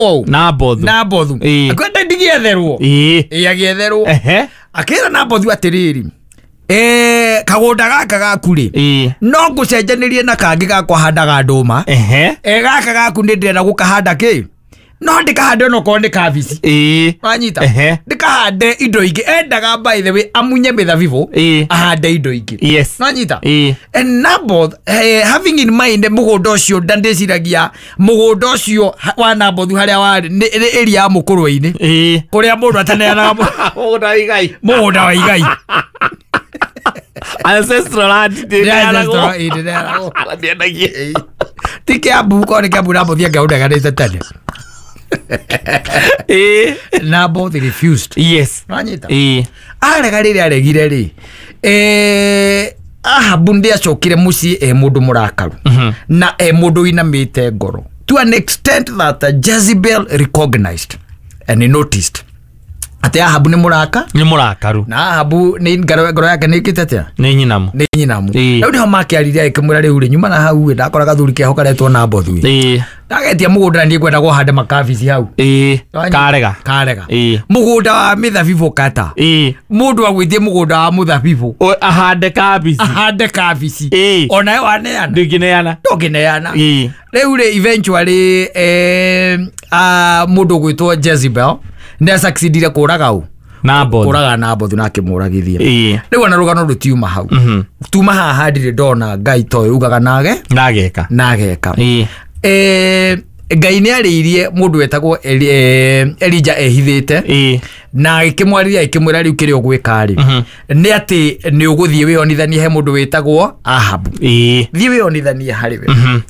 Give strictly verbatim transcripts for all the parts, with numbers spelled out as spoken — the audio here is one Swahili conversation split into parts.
oh Nabothu Nabothu akwenda ndigietherwo eh eh agietherwo ehe akira Nabothu atiriri eh kagunda gaka gakuri eh no ngucenjanirie na kangi gakwa handaga nduma ehe eh gaka gaku ndi ndenda gukahanda ki no ndikahande no ko ndikabici eh wanyita ehe ndikahande indo ingi endaga by the way amunye mithabibu eh ahande indo ingi yes wanyita eh and Naboth eh, having in mind mugunda ucio ndandiciragia mugunda ucio wa Naboth haria wa ni area mukurwe-ini eh kuria mundu ataneanaga mugunda wa igai mugunda wa igai ancestral land ndianago ndianago tikiambu ko nikiambu Naboth angeundaganite tene eh Naboth refused yes wanyita eh arega riri aregire ri eh Ahabu ndi acokire muci e mundu murakaru na e mundu inamite ngoro to an extent that Jezebel recognized and noticed ate Ahabu ni muraka ni murakaru na Ahabu ni ngaro ngoro yake ni kitetea ni nyinamu ni nyinamu riu ndiho makiariria ikimura riu ri nyuma na hau ndakora gathuri ke hokaretwo na Naboth eh ndagetia mugunda ndi kwenda kuhande makabici hau eh karega karega eh mugunda wa mithabibu kata eh mundu agwithie mugunda wa muthabibu ahande kabici ahande kabici eh ona yo aneana ndigineana ndogineana eh riu ri eventually eh a mundu gwitwo Jezebel nda succeedire kuraga u Naboth kuraga Naboth na kimuragithia eh riu ona rugano rutiuma hau tuma haha ndire ndona ngai to yugaga nage nageka nageka eh eh ngai ni ariirie mundu wetagwo Elijah ehithite eh na ikimwariria ikimwira riu kiri ogwikari ni ati ni uguthie wionithanie he mundu wetagwo Ahabu eh thie wionithanie hariwe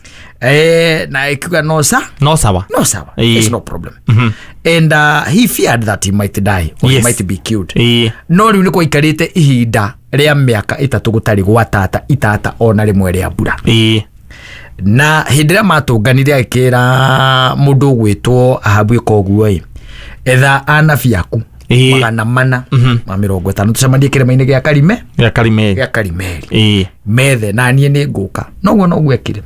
eh na ikuga no sa no sawa no sawa Eh. it's no problem and uh, he feared that he might die or Yes. he might be killed eh no riu niko ikarite ihinda ria miaka itatu gutari gwa tata itata ona rimwe ria mbura eh na hindira matunganire akira mundu gwitwo Ahabu ikoguo i etha anabi aku Eh. magana mana ma mirongo itano tucemanie kirima-ini gia Karime ya Karimeli gia Karimeli eh methe na nie ni nguka noguo noguo ekire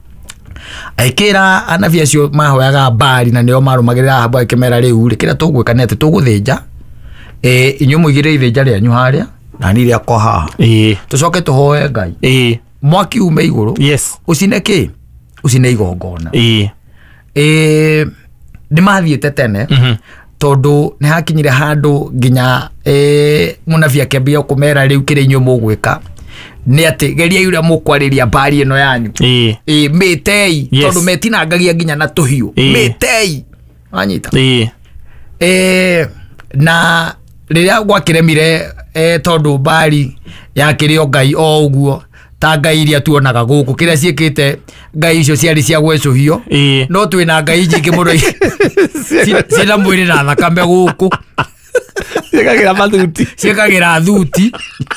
aikira anabi acio mahoyaga mbari na nio marumagirira Ahabu akimera riu ri kira tugwika ni ati tuguthinja eh inyu muigire ithinja rianyu haria na ni ria ko haha eh tucoke tuhoe ngai eh mwaki ume iguru yes ucine ki ucine igongona eh eh ni mathiete tene tondu ni hakinyire handu nginya eh munabi akambia kumera riu kire inyu mugwika ni ati geria yura mukwariria mbari ino yanyu eh eh mitei Yes. tondu metinangagia nginya na tuhiu Eh. mitei wanyita eh eh na riria gwakiremire eh tondu mbari yakirio ngai o uguo ta ngai iria tuonaga guku kiria ciikite ngai icio ciari cia gwecuhio eh no twina ngai nyingi muno cina mwiri na thakame guku sikagira mathuti ciekagira thuti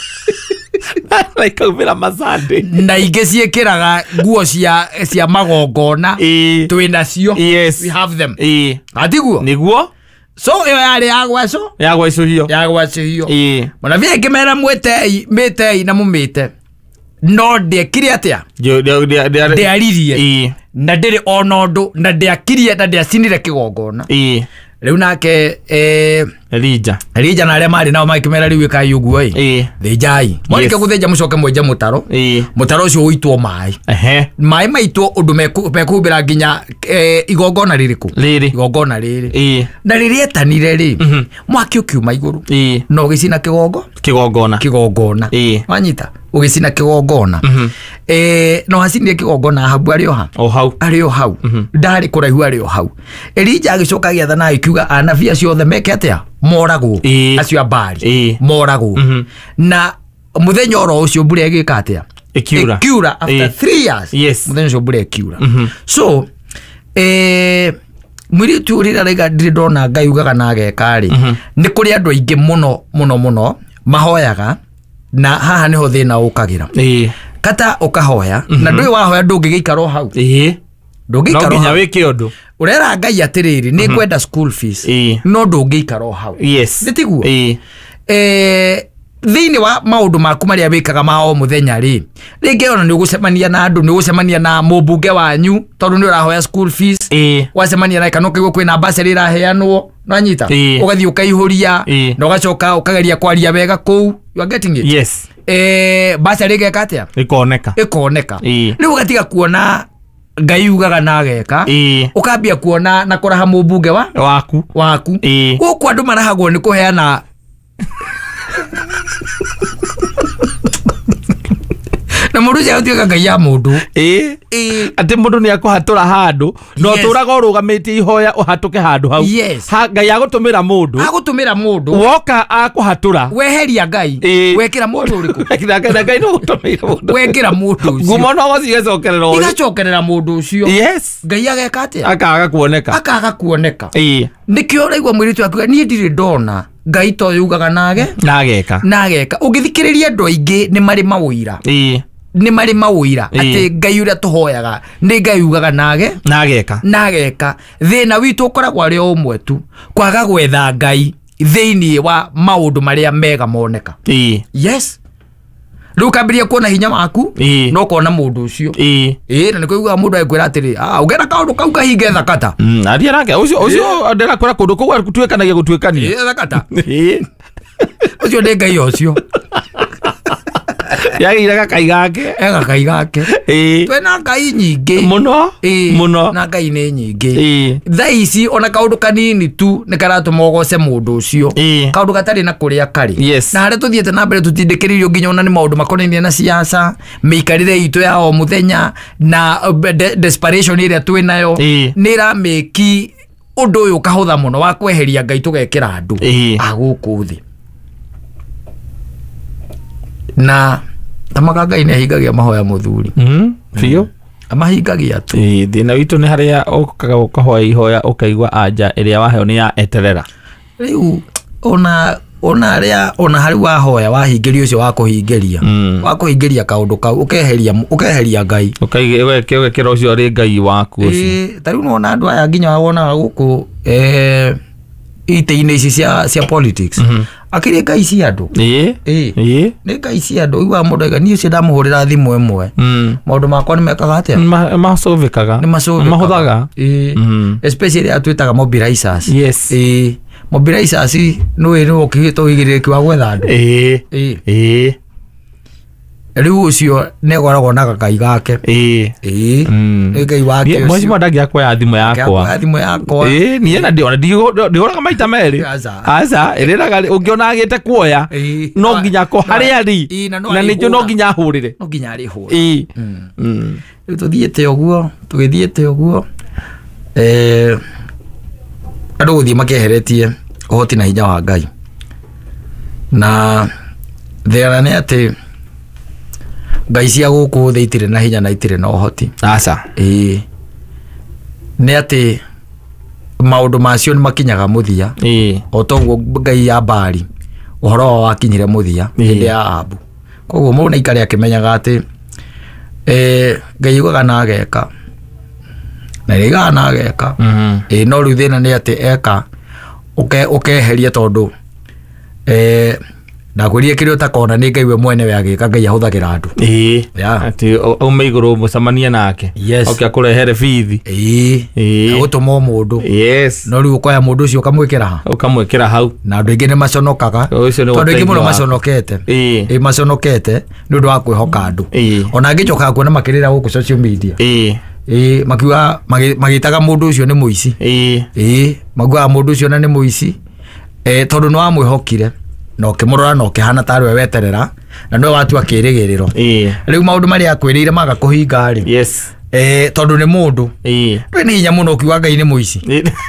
like over masande na ingi ciikiraga nguo cia cia magongona eh twina cio yes we have them eh atiguo niguo so iyo yari ya gweco ya gwecuhio ya gwecuhio eh mona vile kimera mwetei mitei na mumite no ndekire atia yo de ndiaririe eh na ndiri ona undu na ndiakirie na ndiacinire kigongona eh riu nake eh Elijah Elijah na aria mari nao makimera riu ikai uguo i eh thinjai mwarike guthinja mucoke mwenje mutaro eh mutaro ucio uitwo mai ehe mai maitwo undu mekumbira nginya eh, igongona ririku riri igongona riri eh na riri etanire ri mwaki ukiuma iguru eh no gicina kigongo kigongona kigongona eh wanyita ugicina kigongona eh no hacinire kigongona Ahabu ari o ha o hau ari o hau ndari kuraihu ari o hau Elijah agicoka giathana akiuga anabi acio othe meke atia moragwo Eh. acio mbari Eh. moragwo na muthenya oro ucio mbura igika atia Ikiura. ikiura after Eh. three years Yes. muthenya ucio mbura ikiura so eh mwiri tu rira rega ndiri ndona ngai ugaga na agekari ni kuri andu aingi muno muno muno mahoyaga na haha niho thina ukagira eh kata ukahoya na ndui wahoya ndungigeikara hau eh ndungiikara no ginya hau wiki undu urera ngai atiriri ni kwenda school fees Eh. no ndungiikara hau yes nditiguo eh eh thini wa maundu maku maria wikaga ma o muthenya ri ringi ona ni ugucemania na andu ni ugucemania na mubunge wanyu tondu ni urahoya school fees eh wacemania na kana ukigwo kwina basari iraheanwo no nyita ugathi ukaihuria na ugacoka ukageria kwaria wega ku you are getting it yes eh basari geka atia ikoneka ikoneka riu ugatiga kuona ngai ugaga na geka ukambia kuona na kuraha mubunge wa waku waku guku andu marahagwo ni kuheana na mundu cia utiga ngai ya mundu eh eh ati mundu ni akuhatura handu no turaga urugamite ihoya uhatuke handu hau ha ngai agutumira mundu agutumira mundu woka akuhatura weheria ngai wekira mundu uriku wekira ngai ngai no gutumira mundu wekira mundu ucio gumo no gocigecokerera uyu igacokerera mundu ucio yes ngai ageka atia akaga kuoneka akaga kuoneka eh nikio uraigwa mwiritu akuga nie ndiri ndona ngai to yugaga nage nageka nageka ugithikiriria andu aingi ni mari mawira eh ni mari mawira ati ngai uria tuhoyaga ni ngai ugaga nage nageka nageka thina witu ukoragwo ari o umwe tu kwaga gwetha ngai thiini wa maundu maria mega moneka eh yes riu kambiria kuona hinya waku no kona mundu ucio eh eh na nikuiga mundu akwira atiri ah ugera kaundu kau kahinge thakata mm aria nake ucio ucio ndera kwira kundu kugwa gutwekanagia gutwekania eh thakata eh ucio ndi ngai ucio yagira kai gake ega kai gake eh twena ngai nyingi muno muno na ngai ni nyingi eh thaici ona kaundu kanini tu ni karatumogoce mundu ucio kaundu gatari na kuria kari yes. na hare tuthiete na mbere tutindikiririo nginya ona ni maundu makonainie na siasa miikarire itu ya o muthenya na de desperation iria twinayo ni ra meki undu uyu kahutha muno wa kweheria ngai tugekira andu aguku thi na tamaga ngai ni ahingagia mahoya muthuri mm fio amahingagia tu eh thina witu ni haria ukaga ukahoya ihoya ukaigwa anja iria waheo ni ya eterera riu ona ona aria ona hari wahoya wahingirio ucio wa kuhingiria wa kuhingiria kaundu kau ukeheria ukeheria ngai ukaige weke wekera ucio ri ngai waku ucio eh tari unaona andu aya nginya wona guku eh ite-ini ici cia cia politics akiri ngai cia andu eh eh eh ni ngai cia andu igwa mundu ega ni ucio ndamuhurira thimu imwe maundu makwa ni mekaga atia macovekaga ni macovekaga mahuthaga eh especially atwitaga mobilizers yes eh mobilizers no eri okihito higiriki wa gwetha andu eh eh eh riu ucio ne goragwo na gakai gake eh eh ni ngai wake ucio mwaci mwandagia kwa thimu yakwa ya thimu yakwa eh ni ena ndiona ndihoraga maita meri aza ereraga ungiona agite kuoya no nginya ko hari ari na nijo no nginya hurire no nginya ari hurire eh mm riu tuthiete oguo tugithiete oguo eh andu guthie makeheretie uhoti na hinya wa ngai na thera ni ati ngai cia guku thi itire na hinya na itire na uhoti aca eh ni ati maundu macio ni makinyaga muthia eh o toguo ngai ya bari uhoro wa kinyire muthia hindi ya Ahabu koguo mundu ikari akimenyaga ati eh ngai ugaga na ageka na riga na ageka eh no riu thina ni ati eka uke ukeheria tondu eh ndakwirie kiri utakona ni ngai we mwene we agika ngai ahuthagira andu eh ati ume iguru mucamania nake oke akurehere bithi eh eh gutuma mundu yes no riu ukoya mundu ucio ukamwikira ukamwikira hau na andu ingi ni maconokaga tondu ingi muno maconokete eh maconokete ni undu wa kwihoka andu ona ngicoka kuona makirira guku social media eh eh makiuga magitaga mundu ucio ni muici eh eh maguaga mundu ucio na ni muici eh tondu no amwihokire no kimurora no kihana tarwe weterera na no watu akirigiriro eh riu maundu mari akwirire maga kuhinga ri yes eh tondu ni mundu eh ri ni hinya muno kiwa ngai ni muici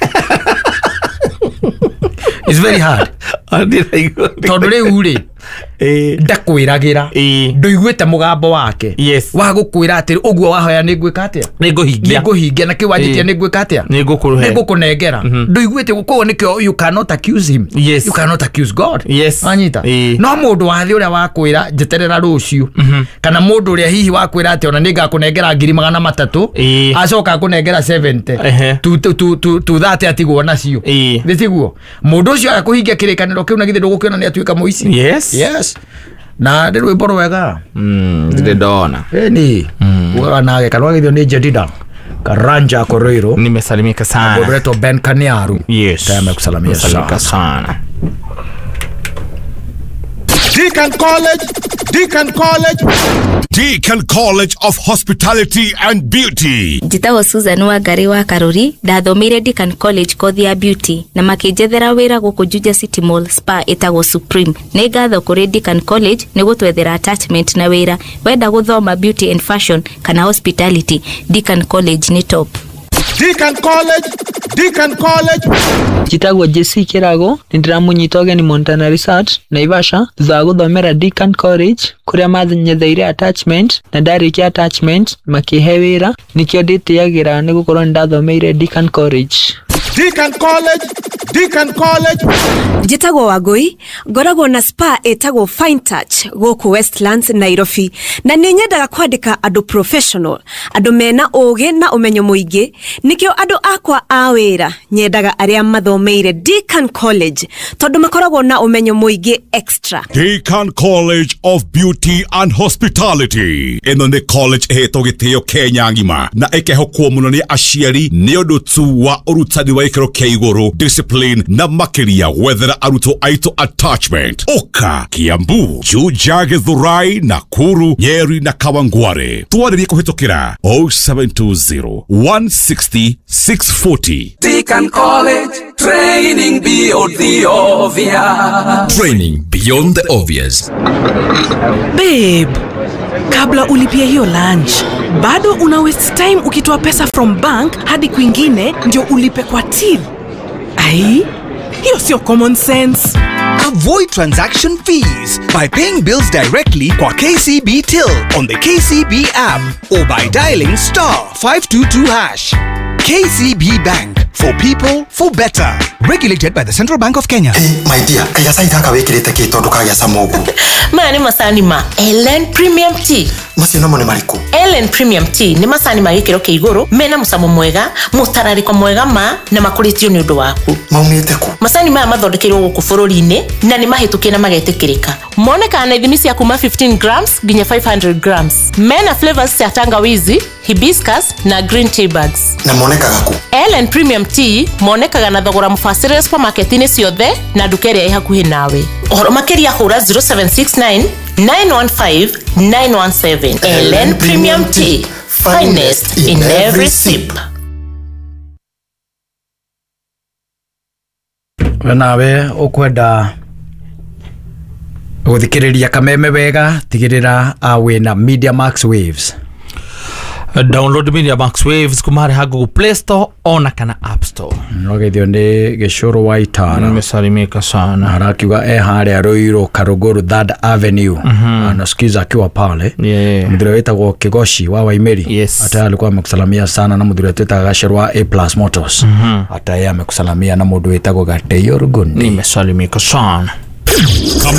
it's very hard tondu riu ri eh ndakwiragira eh nduiguite mugambo wake yes wa gukwira atiri uguo wahoya ni ngwika atia ni nguhingia ni nguhingia na kiwanjitie ni ngwika atia ni ngukuruhe ni ngukunengera nduiguite guko nikio you cannot accuse him yes you cannot accuse God yes anyita no mundu wathi uria wakwira njeterera rucio kana mundu uria hihi wakwira ati ona ninga kunengera ngiri magana matatu acoka kunengera seventy tu tu tu tu that atigwo nacio nditiguo mundu ucio akakuhingia kirikaniro kiu na githe ndugukiona ni atuika muici yes yes yes na ndirwe boro wega mm ndire dona eni wewe na kanwa gidio ni Jedida Karanja Koroiro nimesalimika sana Boreto Ben Kaniaru yes tayari kusalimia sana Deakin College, Deakin College, Deakin College of Hospitality and Beauty. Njitagwo Susan Wangari wa Karuri, ndathomeire Deakin College kothi ya beauty na makinjethera wira guku Juja City Mall spa itagwo Supreme. Nĩ ngatho kuri Deakin College nĩ gutwethera attachment na wira wenda guthoma beauty and fashion kana hospitality. Deakin College ni top. Deakin College, Deakin College. Njitagwo Jesse Kirago, nindiramunyita ũgeni Montana Research Naivasha thutha wa guthomera Deakin College kuria mathinyetheire attachment na ndarĩkia attachment makihe wira nikio ndĩtĩagĩra nĩ gukorwo ndathomeire Deakin College. Deakin College, Deakin College. Njitagwo Wangui, ngoragwo na spa etagwo Fine Touch gũkũ Westlands Nairobi na nĩ nyendaga kwandĩka andũ professional, andũ mena ũgĩ na ũmenyo mũingĩ, nikio andũ akwa a wĩra nyendaga arĩa mathomeire Deakin College tondũ makoragwo na ũmenyo mũingĩ extra. Deakin College of Beauty and Hospitality. Ĩno nĩ college ĩhetwo gĩtĩo Kenya ngima na ĩkehokwo mũno nĩ aciari nĩ ũndũ tu wa ũrutani wa gĩkĩro kĩa igũrũ, discipline na makĩria gwethera arutwo aitũ attachment. Oka, Kiambu, Juja, Githurai, Nakuru, Nyeri na Kawangware. Twarĩrie kũhĩtũkĩra oh seven two zero, one six zero, six four zero. Deakin College, training beyond the obvious. Training beyond the obvious. Babe, kabla ulipia hiyo lunch, bado una waste time ukitoa pesa from bank hadi kwingine ndio ulipe kwa till. Ai, hiyo sio common sense. Avoid transaction fees by paying bills directly kwa K C B Till on the K C B app or by dialing star five two two hash. K C B Bank, for people, for better. Regulated by the Central Bank of Kenya. Hey, my dear, kaya sa itaka wekirite kitondo kaya sa mogu. Mani masani ma Ellen Premium Tea. Masino mo ni mariku. Ellen Premium Tea ni masani ma gikiro ke iguru, mena musamo mwega, mutarariko mwega ma na makuritio ni undu waku. Maumite ku. Masani ma mathondekirwo guku bururi-ini na ni mahitukie na magetikirika. Moneka na ithimisi ya kuma fifteen grams nginya five hundred grams. Mena flavors ya tangawizi, hibiscus na green tea bags. Na moneka gaku. Ellen Premium Tea moneka na thogora mufasire supermarket-ini ciothe na dukeria i hakuhi nawe. Ohoro makeria hura zero seven six nine, nine one five, nine one seven. Ellen Premium Tea, finest in every sip. Nawe ukwenda guthikiriria kameme wega tigirira awina Media Max Waves. Download Media Max Waves kumare ha Google Play Store ona kana App Store. Nogethio ni Gicuru wa Itara. Nimesalimika sana. Harakiwa e haria Ruiru Karuguru Third Avenue. Anasikiza akiwa pale. Yeah. Mudhiri wetagwo Kigoshi wa Waimeri. Yes. Hata alikuwa amekusalamia sana na mudhiri wetagwo Gashirwa A Plus Motors. Hata yeye amekusalamia na mudhiri wetagwo Gateyo Rugoni. Nimesalimika sana.